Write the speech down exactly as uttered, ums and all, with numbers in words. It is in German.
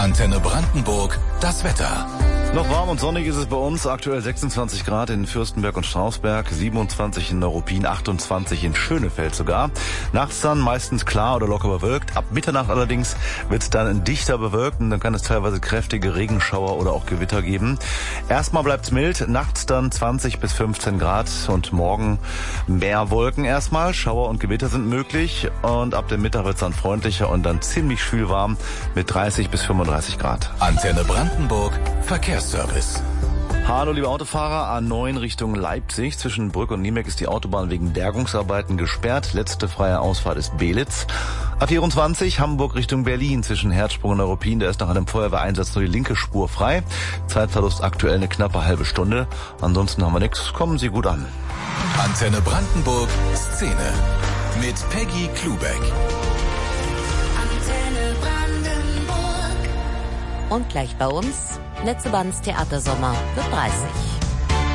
Antenne Brandenburg, das Wetter. Noch warm und sonnig ist es bei uns. Aktuell sechsundzwanzig Grad in Fürstenberg und Strausberg, siebenundzwanzig in Neuruppin, achtundzwanzig in Schönefeld sogar. Nachts dann meistens klar oder locker bewölkt. Ab Mitternacht allerdings wird es dann dichter bewölkt und dann kann es teilweise kräftige Regenschauer oder auch Gewitter geben. Erstmal bleibt's mild, nachts dann zwanzig bis fünfzehn Grad und morgen mehr Wolken erstmal. Schauer und Gewitter sind möglich und ab dem Mittag wird's dann freundlicher und dann ziemlich schwül warm mit dreißig bis fünfunddreißig Grad. Antenne Brandenburg, Verkehrsservice. Hallo liebe Autofahrer, A neun Richtung Leipzig. Zwischen Brück und Niemeck ist die Autobahn wegen Bergungsarbeiten gesperrt. Letzte freie Ausfahrt ist Belitz. A vierundzwanzig Hamburg Richtung Berlin zwischen Herzsprung und Neuruppin. Da ist nach einem Feuerwehreinsatz nur die linke Spur frei. Zeitverlust aktuell eine knappe halbe Stunde. Ansonsten haben wir nichts. Kommen Sie gut an. Antenne Brandenburg Szene mit Peggy Klubeck. Antenne Brandenburg. Und gleich bei uns, Letzebands Theatersommer wird dreißig.